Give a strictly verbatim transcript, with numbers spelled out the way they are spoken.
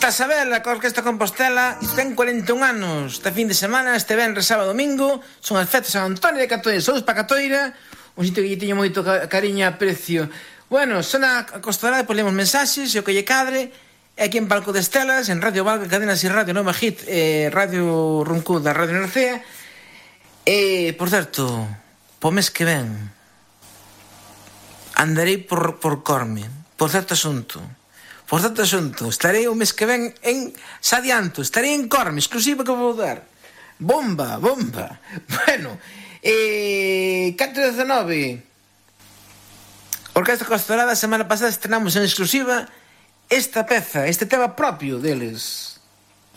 Casa Vela, coa Orquesta Compostela, ten cuarenta e un anos. Este fin de semana, este venres, sábado, domingo, son as festas San Antonio de Catoira. Saúdos para Catoira, un sitio que lle teño moito cariño e aprecio. Bueno, son a Costorada, depois lemos mensaxes, e o que lle cadre, e aquí en Palco de Estelas, en Radio Valga, Cadenas e Radio Nova Hit, eh, Radio Runcu da Radio Narcea. E, por certo, po mes que ven, andarei por, por Corme, por certo asunto. Por certo asunto, estarei o mes que ven en Sadianto, estarei en Corme, exclusiva que vou dar. Bomba, bomba. Bueno, eh, catro dezanove, Orquesta Costorada, a semana pasada estrenamos en exclusiva esta peza, este tema propio deles.